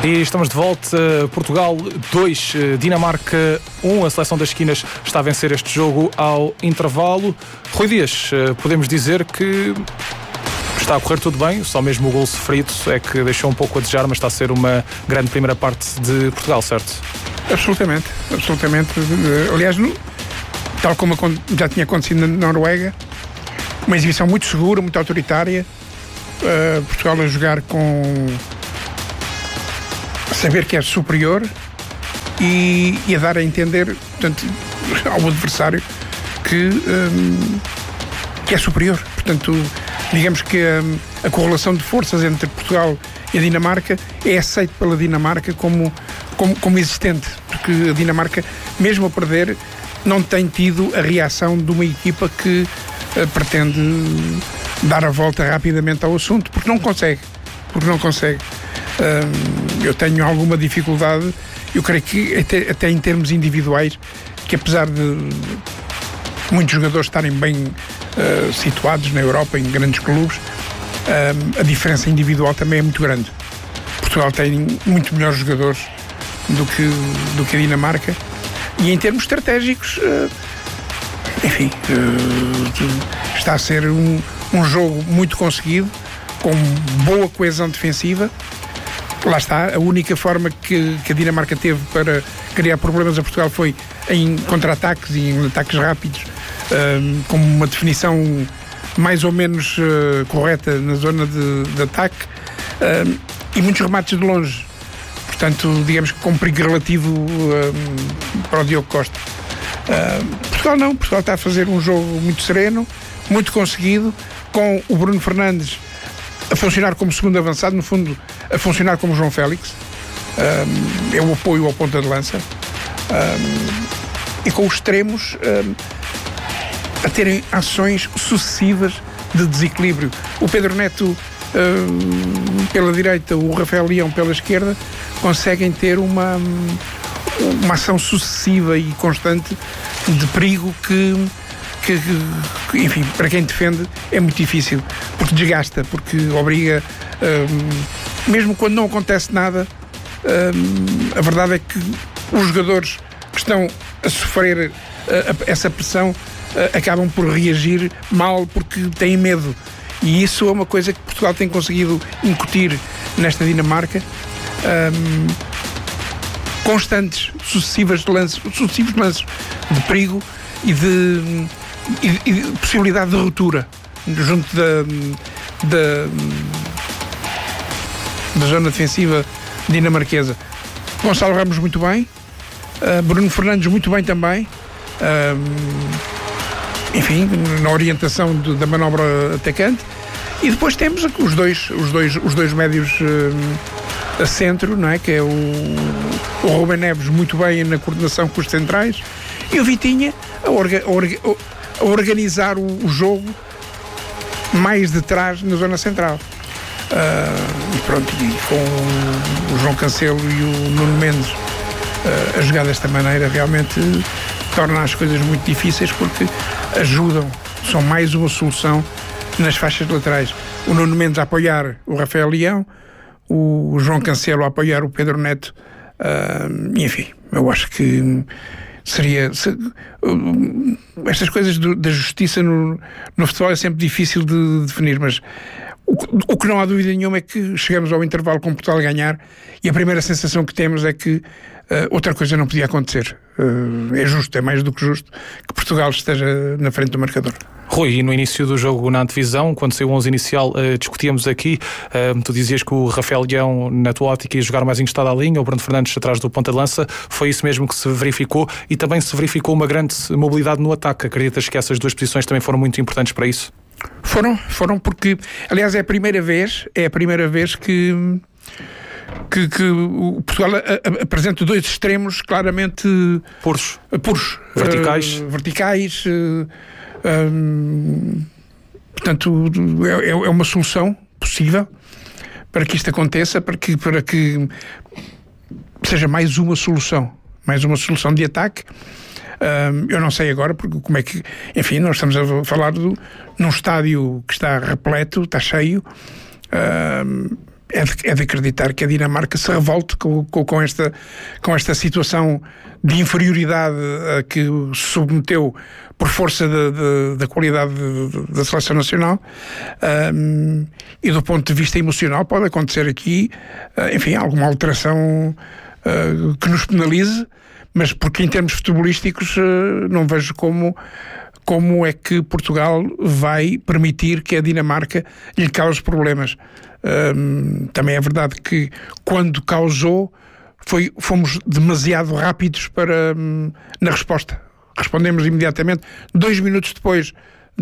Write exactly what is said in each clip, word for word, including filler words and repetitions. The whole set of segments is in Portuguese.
E estamos de volta. Portugal dois, Dinamarca um. A seleção das esquinas está a vencer este jogo ao intervalo. Rui Dias, podemos dizer que está a correr tudo bem, só mesmo o gol sofrido é que deixou um pouco a desejar, mas está a ser uma grande primeira parte de Portugal, certo? Absolutamente, absolutamente. Aliás, tal como já tinha acontecido na Noruega, uma exibição muito segura, muito autoritária. Uh, Portugal a jogar com a saber que é superior e, e a dar a entender, portanto, ao adversário que, um, que é superior. Portanto, digamos que a, a correlação de forças entre Portugal e a Dinamarca é aceita pela Dinamarca como, como, como existente, porque a Dinamarca, mesmo a perder, não tem tido a reação de uma equipa que uh, pretende dar a volta rapidamente ao assunto, porque não consegue, porque não consegue. Uh, eu tenho alguma dificuldade, eu creio que até, até em termos individuais, que apesar de muitos jogadores estarem bem uh, situados na Europa, em grandes clubes, uh, a diferença individual também é muito grande. Portugal tem muito melhores jogadores do que, do que a Dinamarca, e em termos estratégicos, uh, enfim, uh, está a ser um, um jogo muito conseguido, com boa coesão defensiva. Lá está, a única forma que, que a Dinamarca teve para criar problemas a Portugal foi em contra-ataques e em ataques rápidos, uh, com uma definição mais ou menos uh, correta na zona de, de ataque, uh, e muitos remates de longe. Portanto, digamos que com perigo relativo uh, para o Diogo Costa. Uh, Portugal não, Portugal está a fazer um jogo muito sereno, muito conseguido, com o Bruno Fernandes a funcionar como segundo avançado, no fundo a funcionar como João Félix, um, é o apoio ao ponta de lança, um, e com os extremos um, a terem ações sucessivas de desequilíbrio. O Pedro Neto um, pela direita, o Rafael Leão pela esquerda, conseguem ter uma, uma ação sucessiva e constante de perigo que Que, que, enfim, para quem defende é muito difícil, porque desgasta, porque obriga, um, mesmo quando não acontece nada, um, a verdade é que os jogadores que estão a sofrer uh, essa pressão uh, acabam por reagir mal porque têm medo, e isso é uma coisa que Portugal tem conseguido incutir nesta Dinamarca. Um, constantes, sucessivas lances, sucessivos lances de perigo e de E, e possibilidade de ruptura junto da, da, da zona defensiva dinamarquesa. Gonçalo Ramos muito bem, uh, Bruno Fernandes muito bem também, uh, enfim, na orientação de, da manobra atacante. E depois temos os dois, os dois, os dois médios uh, a centro, não é? Que é o, o Rubem Neves muito bem na coordenação com os centrais, e o Vitinha a, orga, a, orga, a organizar o, o jogo mais de trás na zona central. Uh, e pronto, e com o João Cancelo e o Nuno Mendes uh, a jogar desta maneira realmente torna as coisas muito difíceis, porque ajudam, são mais uma solução nas faixas laterais. O Nuno Mendes a apoiar o Rafael Leão, o João Cancelo a apoiar o Pedro Neto, uh, enfim, eu acho que seria se, uh, estas coisas do, da justiça no, no futebol é sempre difícil de definir, mas o, o que não há dúvida nenhuma é que chegamos ao intervalo com Portugal a ganhar, e a primeira sensação que temos é que uh, outra coisa não podia acontecer. Uh, é justo, é mais do que justo que Portugal esteja na frente do marcador. Rui, e no início do jogo na antevisão, quando saiu o onze inicial, uh, discutíamos aqui, uh, tu dizias que o Rafael Leão, na tua ótica, ia jogar mais encostado à linha, o Bruno Fernandes atrás do ponta de lança. Foi isso mesmo que se verificou, e também se verificou uma grande mobilidade no ataque. Acreditas que essas duas posições também foram muito importantes para isso? Foram, foram porque, aliás, é a primeira vez, é a primeira vez que... Que, que o Portugal a, a, apresenta dois extremos claramente puros, puros verticais, uh, verticais uh, um, portanto é, é uma solução possível para que isto aconteça, para que, para que seja mais uma solução, mais uma solução de ataque. Um, eu não sei agora porque, como é que, enfim, nós estamos a falar do, num estádio que está repleto, está cheio. Um, é de, é de acreditar que a Dinamarca se revolte com, com, com, esta, com esta situação de inferioridade a que se submeteu por força de, de, da qualidade de, de, da seleção nacional. Um, e do ponto de vista emocional pode acontecer aqui, uh, enfim, alguma alteração uh, que nos penalize, mas porque em termos futebolísticos uh, não vejo como, como é que Portugal vai permitir que a Dinamarca lhe cause problemas. Um, também é verdade que quando causou foi, fomos demasiado rápidos para, um, na resposta. Respondemos imediatamente, dois minutos depois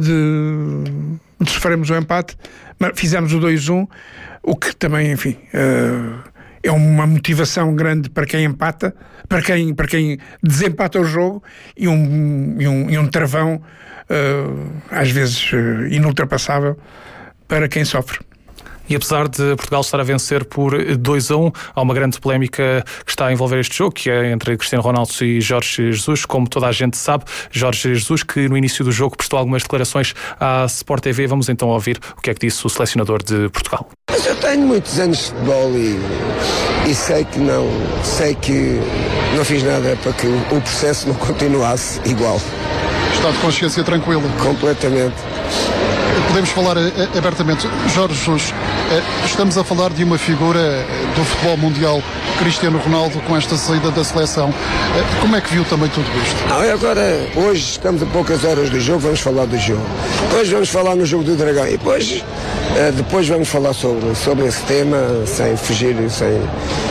de, de sofrermos o empate, fizemos o dois a um, o que também, enfim, uh, é uma motivação grande para quem empata, para quem, para quem desempata o jogo, e um, e um, e um travão uh, às vezes uh, inultrapassável para quem sofre. E apesar de Portugal estar a vencer por dois a um, há uma grande polémica que está a envolver este jogo, que é entre Cristiano Ronaldo e Jorge Jesus. Como toda a gente sabe, Jorge Jesus, que no início do jogo prestou algumas declarações à Sport T V. Vamos então ouvir o que é que disse o selecionador de Portugal. Mas eu tenho muitos anos de futebol e, e sei que não, sei que não fiz nada para que o, o processo não continuasse igual. Está de consciência tranquila? Completamente. Podemos falar abertamente. Jorge Jesus, estamos a falar de uma figura do futebol mundial, Cristiano Ronaldo, com esta saída da seleção. Como é que viu também tudo isto? Não, agora, hoje estamos a poucas horas do jogo, vamos falar do jogo. Depois vamos falar no jogo do Dragão e depois, depois vamos falar sobre, sobre esse tema, sem fugir, sem,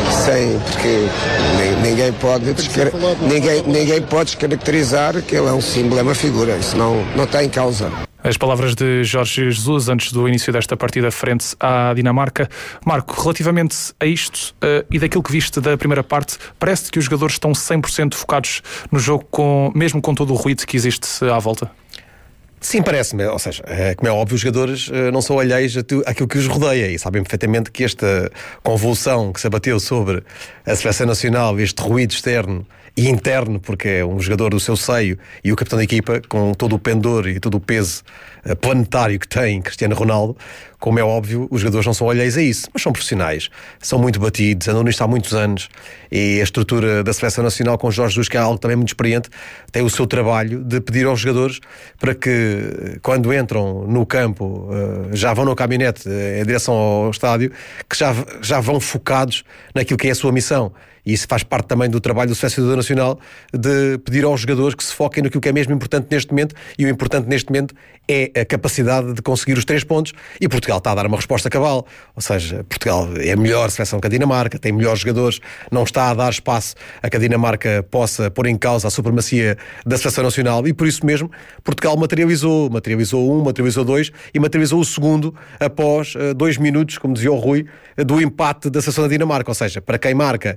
sem porque ninguém pode descar... ninguém, ninguém pode descaracterizar que ele é um símbolo, é uma figura, isso não, não está em causa. As palavras de Jorge Jesus antes do início desta partida frente à Dinamarca. Marco, relativamente a isto uh, e daquilo que viste da primeira parte, parece que os jogadores estão cem por cento focados no jogo, com, mesmo com todo o ruído que existe à volta? Sim, parece-me. Ou seja, como é óbvio, os jogadores não são alheios àquilo que os rodeia e sabem perfeitamente que esta convulsão que se abateu sobre a seleção nacional, este ruído externo e interno, porque é um jogador do seu seio e o capitão da equipa, com todo o pendor e todo o peso planetário que tem Cristiano Ronaldo, como é óbvio, os jogadores não são alheios a isso, mas são profissionais, são muito batidos, andam nisto há muitos anos, e a estrutura da seleção nacional com Jorge Jesus, que é algo também muito experiente, tem o seu trabalho de pedir aos jogadores para que, quando entram no campo, já vão no caminhonete em direção ao estádio, que já, já vão focados naquilo que é a sua missão. E isso faz parte também do trabalho do selecionador nacional, de pedir aos jogadores que se foquem naquilo que é mesmo importante neste momento, e o importante neste momento é a capacidade de conseguir os três pontos, e Portugal está a dar uma resposta cabal, ou seja, Portugal é a melhor seleção que a Dinamarca, tem melhores jogadores, não está a dar espaço a que a Dinamarca possa pôr em causa a supremacia da seleção nacional, e por isso mesmo Portugal materializou, materializou um, materializou dois, e materializou o segundo após uh, dois minutos, como dizia o Rui, uh, do empate da seleção da Dinamarca, ou seja, para quem marca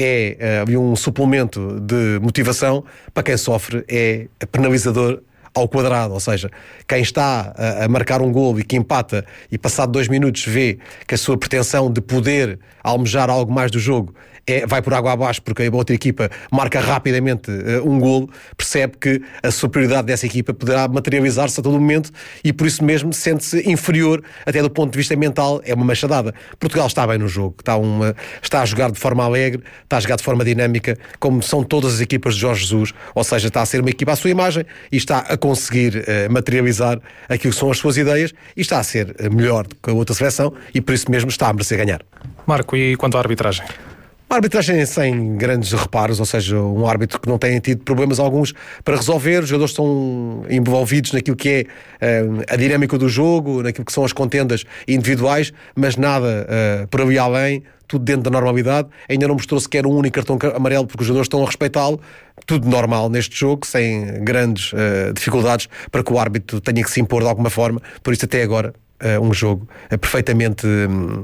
é uh, um suplemento de motivação, para quem sofre é penalizador ao quadrado, ou seja, quem está a, a marcar um golo e que empata e passado dois minutos vê que a sua pretensão de poder almejar algo mais do jogo é, vai por água abaixo porque a outra equipa marca rapidamente uh, um golo, percebe que a superioridade dessa equipa poderá materializar-se a todo momento e por isso mesmo sente-se inferior até do ponto de vista mental, é uma machadada. Portugal está bem no jogo, está, uma, está a jogar de forma alegre, está a jogar de forma dinâmica, como são todas as equipas de Jorge Jesus, ou seja, está a ser uma equipa à sua imagem e está a conseguir uh, materializar aquilo que são as suas ideias e está a ser uh, melhor do que a outra seleção e por isso mesmo está a merecer ganhar. Marco, e quanto à arbitragem? Uma arbitragem sem grandes reparos, ou seja, um árbitro que não tem tido problemas alguns para resolver, os jogadores estão envolvidos naquilo que é uh, a dinâmica do jogo, naquilo que são as contendas individuais, mas nada uh, por ali além, tudo dentro da normalidade. Ainda não mostrou sequer um único cartão amarelo porque os jogadores estão a respeitá-lo, tudo normal neste jogo, sem grandes uh, dificuldades para que o árbitro tenha que se impor de alguma forma, por isso até agora uh, um jogo uh, perfeitamente uh,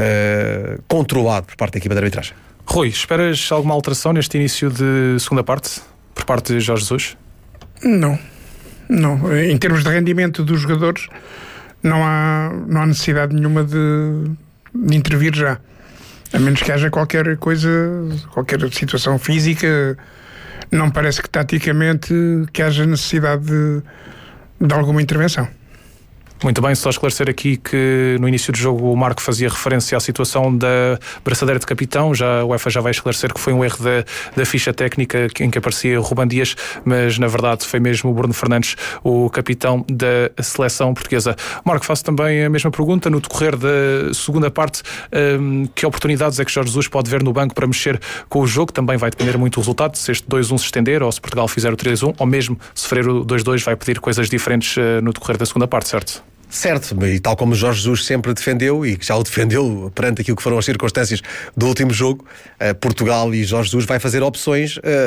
uh, controlado por parte da equipa de arbitragem. Rui, esperas alguma alteração neste início de segunda parte por parte de Jorge Jesus? Não, não. Em termos de rendimento dos jogadores, não há, não há necessidade nenhuma de, de intervir já. A menos que haja qualquer coisa, qualquer situação física, não parece que taticamente que haja necessidade de, de alguma intervenção. Muito bem, só esclarecer aqui que no início do jogo o Marco fazia referência à situação da braçadeira de capitão. Já, a UEFA já vai esclarecer que foi um erro da, da ficha técnica em que aparecia Ruben Dias, mas na verdade foi mesmo o Bruno Fernandes, o capitão da seleção portuguesa. Marco, faço também a mesma pergunta. No decorrer da segunda parte, um, que oportunidades é que Jorge Jesus pode ver no banco para mexer com o jogo? Também vai depender muito do resultado, se este dois a um se estender ou se Portugal fizer o três a um, ou mesmo se sofrer o dois a dois, vai pedir coisas diferentes uh, no decorrer da segunda parte, certo? Certo, e tal como Jorge Jesus sempre defendeu, e que já o defendeu perante aquilo que foram as circunstâncias do último jogo, Portugal e Jorge Jesus vai fazer opções